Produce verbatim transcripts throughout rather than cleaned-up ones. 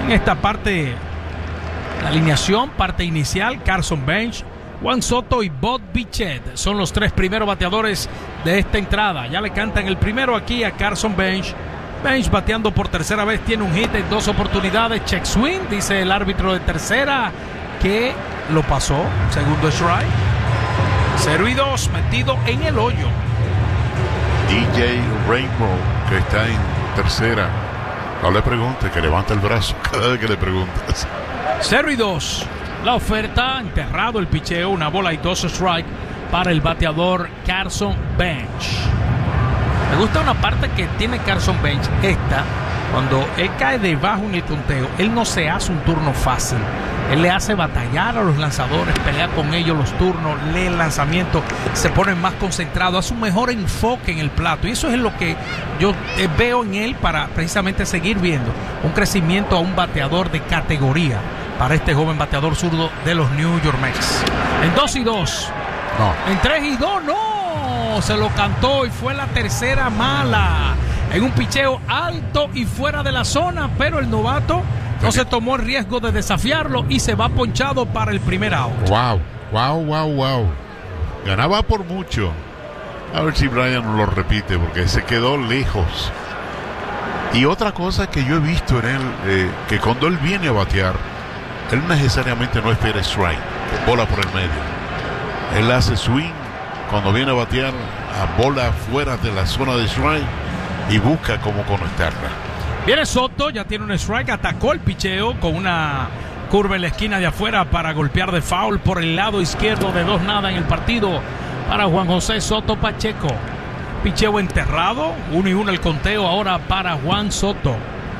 En esta parte, la alineación, parte inicial, Carson Bench, Juan Soto y Bud Bichette son los tres primeros bateadores de esta entrada. Ya le cantan el primero aquí a Carson Bench. Bench bateando por tercera vez, tiene un hit en dos oportunidades. Check swing, dice el árbitro de tercera que lo pasó. Segundo strike. Cero y dos, metido en el hoyo. D J Rainbow, que está en tercera. No le pregunte, que levanta el brazo cada vez que le preguntas. Cero y dos. La oferta, enterrado el picheo, una bola y dos strike para el bateador Carson Bench. Me gusta una parte que tiene Carson Bench, esta, cuando él cae debajo en el conteo, él no se hace un turno fácil. Él le hace batallar a los lanzadores, pelea con ellos los turnos, lee el lanzamiento, se pone más concentrado, hace un mejor enfoque en el plato. Y eso es lo que yo eh, veo en él para precisamente seguir viendo un crecimiento a un bateador de categoría para este joven bateador zurdo de los New York Mets. En dos y dos. No. En tres y dos, no. Se lo cantó y fue la tercera mala. En un picheo alto y fuera de la zona, pero el novato no se tomó el riesgo de desafiarlo y se va ponchado para el primer out. Wow, wow, wow, wow. Ganaba por mucho. A ver si Brian no lo repite, porque se quedó lejos. Y otra cosa que yo he visto en él, eh, que cuando él viene a batear, él necesariamente no espera strike, bola por el medio. Él hace swing cuando viene a batear a bola fuera de la zona de strike y busca cómo conectarla. Viene Soto, ya tiene un strike, atacó el picheo con una curva en la esquina de afuera para golpear de foul por el lado izquierdo de dos nada en el partido para Juan José Soto Pacheco. Picheo enterrado, uno y uno el conteo ahora para Juan Soto.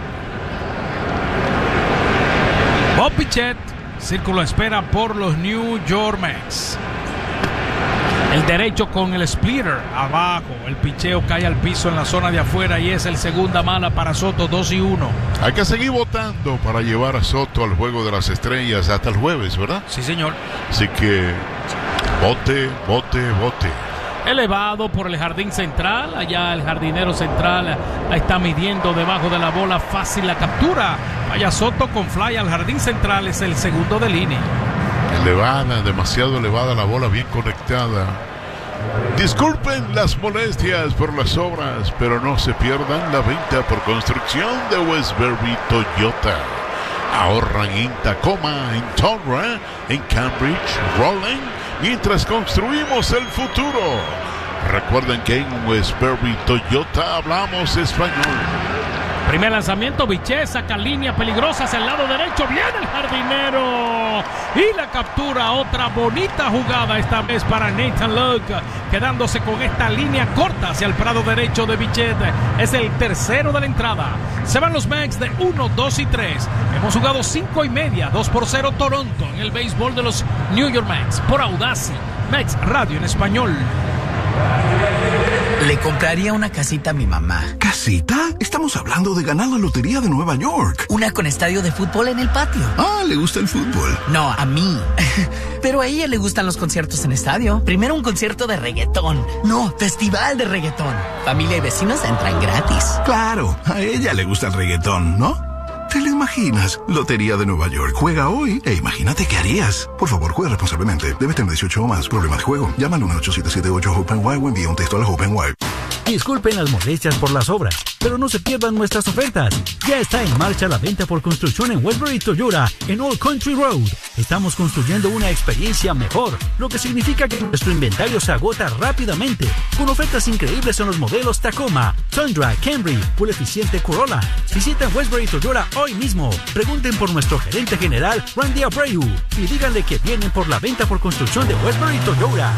Bob Bichette, círculo de espera por los New York Mets. El derecho con el splitter abajo. El picheo cae al piso en la zona de afuera y es el segunda mala para Soto, dos y uno. Hay que seguir votando para llevar a Soto al Juego de las Estrellas hasta el jueves, ¿verdad? Sí, señor. Así que vote, vote, vote. Elevado por el jardín central. Allá el jardinero central la está midiendo debajo de la bola. Fácil la captura. Vaya Soto con fly al jardín central. Es el segundo del inning. Elevada, demasiado elevada la bola, bien conectada. Disculpen las molestias por las obras, pero no se pierdan la venta por construcción de Westbury Toyota. Ahorran en Tacoma, en Tundra, en Cambridge, Rowland, mientras construimos el futuro. Recuerden que en Westbury Toyota hablamos español. Primer lanzamiento, Bichette saca línea peligrosa hacia el lado derecho. Viene el jardinero y la captura. Otra bonita jugada esta vez para Nathan Luke, quedándose con esta línea corta hacia el prado derecho de Bichette. Es el tercero de la entrada. Se van los Mets de uno, dos y tres. Hemos jugado cinco y media, dos por cero Toronto en el béisbol de los New York Mets por Audacy Mets Radio en español. Le compraría una casita a mi mamá. ¿Casita? Estamos hablando de ganar la lotería de Nueva York. Una con estadio de fútbol en el patio. Ah, ¿le gusta el fútbol? No, a mí. Pero a ella le gustan los conciertos en estadio. Primero un concierto de reggaetón. No, festival de reggaetón. Familia y vecinos entran gratis. Claro, a ella le gusta el reggaetón, ¿no? ¿Te lo imaginas? Lotería de Nueva York. Juega hoy e imagínate qué harías. Por favor, juega responsablemente. Debes tener dieciocho o más. Problema de juego. Llama al uno ocho siete siete ocho Hope and Why o envía un texto a la Hope and Why. Disculpen las molestias por las obras, pero no se pierdan nuestras ofertas. Ya está en marcha la venta por construcción en Westbury Toyota en Old Country Road. Estamos construyendo una experiencia mejor, lo que significa que nuestro inventario se agota rápidamente, con ofertas increíbles en los modelos Tacoma, Tundra, Camry o el eficiente Corolla. Visiten Westbury Toyota hoy mismo. Pregunten por nuestro gerente general, Randy Abreu, y díganle que vienen por la venta por construcción de Westbury Toyota.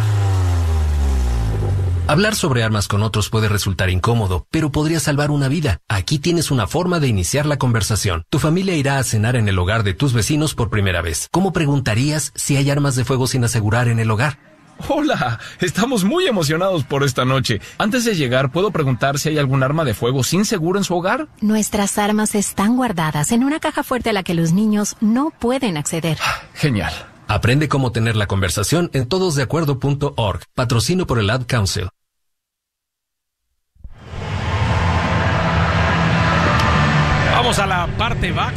Hablar sobre armas con otros puede resultar incómodo, pero podría salvar una vida. Aquí tienes una forma de iniciar la conversación. Tu familia irá a cenar en el hogar de tus vecinos por primera vez. ¿Cómo preguntarías si hay armas de fuego sin asegurar en el hogar? Hola, estamos muy emocionados por esta noche. Antes de llegar, ¿puedo preguntar si hay algún arma de fuego sin seguro en su hogar? Nuestras armas están guardadas en una caja fuerte a la que los niños no pueden acceder. Genial. Aprende cómo tener la conversación en todos de acuerdo punto org. Patrocino por el Ad Council. Vamos a la parte baja.